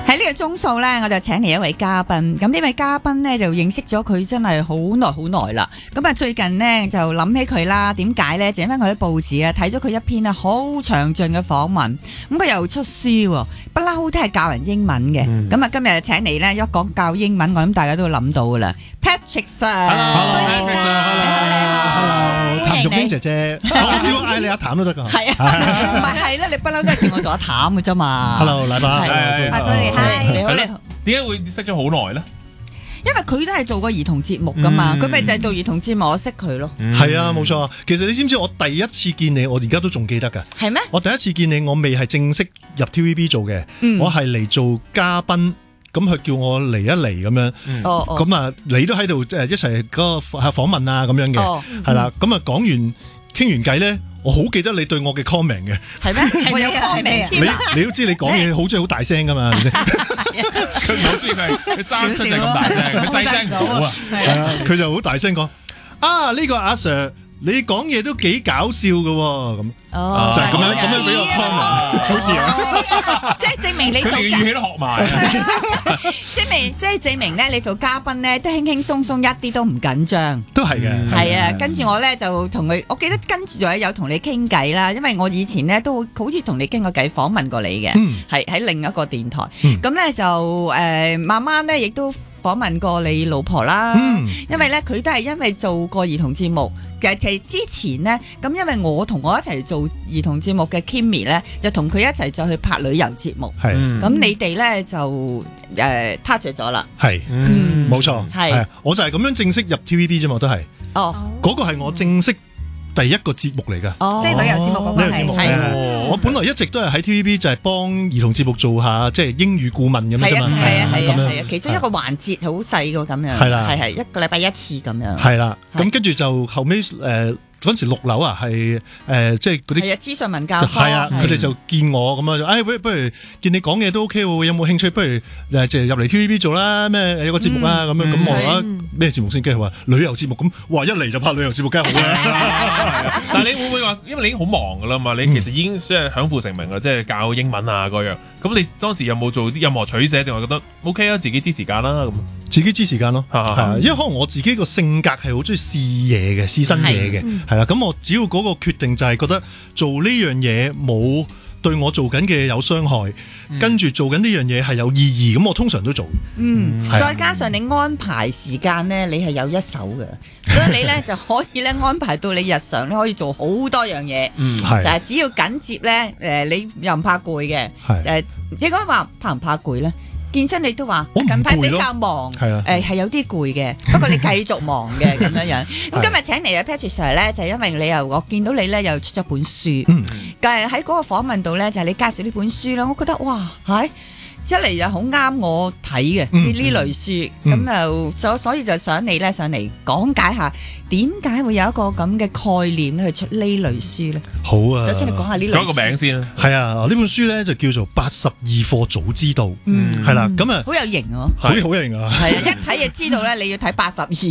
喺呢個鐘數咧，我就請嚟一位嘉賓。咁呢位嘉賓咧就認識咗佢真係好耐啦。咁啊最近呢，就諗起佢啦，點解咧？就因為我喺報紙啊睇咗佢一篇啊好詳盡嘅訪問。咁佢又出書喎，不嬲都係教人英文嘅。咁啊今日請嚟咧，一講教英文，我諗大家都諗到噶啦。Patrick Sir，Hello，Patrick Sir，你好， 譚玉英姐姐，我只要嗌你阿譚都得噶。 係啊，唔係啦，你不嬲都係叫我做阿譚嘅啫嘛。 Hello，禮拜， 你好你好。 點解會識咗好耐咧？ 因為佢都係做過兒童節目噶嘛，佢咪就係做兒童節目，我識佢咯。 係啊，冇錯。其實你知唔知我第一次見你，我而家都仲記得噶。 係咩？ 我第一次見你，我未係正式入 TVB 做嘅，我係嚟做嘉賓。咁佢叫我嚟一嚟咁樣，咁啊你都喺度一齊嗰個訪問啊咁樣嘅，係啦。咁啊講完傾完偈咧，我好記得你對我嘅 comment 嘅。 係咩？我有 comment 你都知你講嘢好中意好大聲噶嘛？ 佢唔好中意佢生出就咁大聲，佢細聲唔好啊。 係啊，佢就好大聲講啊呢個阿 Sir。你講嘢都幾搞笑㗎喎，咁就係咁樣俾個 comment，好似即係證明你佢哋嘅語氣都學埋， 即係證明咧，你做嘉賓咧都輕輕鬆鬆，一啲都唔緊張， 都係嘅。 係啊，跟住我咧就同佢，我記得跟住仲有同你傾偈啦，因為我以前咧都好似同你傾過偈，訪問過你嘅，係喺另一個電台，咁咧就慢慢咧亦都訪問過你老婆啦，因為咧佢都係因為做過兒童節目。其實之前呢，咁因為我同我一齊做兒童節目嘅 Kimmy 咧，就同佢一齊就去拍旅遊節目。係，咁你哋咧就touch 咗啦。係， 冇錯。係，我就係咁樣正式入 TVB 啫嘛，都係。哦，嗰個係我正式第一個節目嚟㗎。 即係旅遊節目嗰個係。 我本來一直都係喺 TVB 就係幫兒童節目做下即係英語顧問咁樣啫嘛。 係啊，其中一個環節好細個咁樣。係啦，係一個禮拜一次咁樣。 係啦，咁跟住就後尾嗰陣時6樓啊，係即係嗰啲資訊文教科。 係啊，佢哋就見我咁啊，不如見你講嘢都 OK 喎，有冇興趣？不如就入嚟 TVB 做啦，咩有個節目啊咁樣。咁我話咩節目先？跟住話旅遊節目咁，哇一嚟就拍旅遊節目，梗係好啦。 但係你會唔會話，因為你已經好忙噶啦嘛，你其實已經即係享負盛名啦，即係教英文啊嗰樣。咁你當時有冇做啲任何取捨，定係覺得 OK 啊？自己知時間啦咁。自己知時間咯，係啊，因為可能我自己個性格係好中意試嘢嘅，試新嘢嘅，係啦。咁我只要嗰個決定就係覺得做呢樣嘢冇對我做緊嘅有傷害，跟住做緊呢樣嘢係有意義，咁我通常都做。 再加上你安排時間咧，你係有一手嘅，所以你咧就可以咧安排到你日常咧可以做好多樣嘢。但係只要緊接咧，你又唔怕攰嘅。應該話怕唔怕攰咧？健身你都話近排比較忙，係有啲攰嘅，不過你繼續忙嘅咁樣樣。咁今日請嚟嘅 Patrick Sir 咧，就係因為我見到你咧又出咗本書，但係喺嗰個訪問度咧就係你介紹呢本書啦，我覺得哇一嚟就好啱我睇嘅呢類書，咁就所以就想你咧上嚟講解下點解會有一個咁嘅概念去出呢類書咧？好啊，首先你講下呢類書， 講個名先啦。 係啊，呢本書咧就叫做82課早知道，係啦，咁啊好有型啊， 好型啊， 係啊，一睇就知道咧你要睇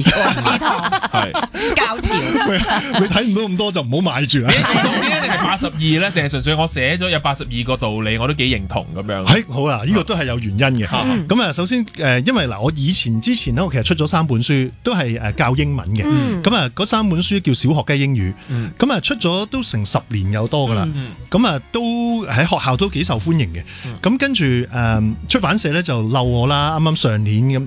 82堂，係教條， 你睇唔到咁多就唔好買住啦。 點解你係82咧？定係純粹我寫咗有82個道理，我都幾認同咁樣？ 好啦，呢個都係有原因嘅。咁啊，首先因為嗱，我之前咧，我其實出咗3本書，都係教英文嘅。咁啊，嗰3本書叫小學雞英語。咁啊，出咗都成10年有多噶啦。咁啊，都喺學校都幾受歡迎嘅。咁跟住出版社咧就嬲我啦，啱啱上年咁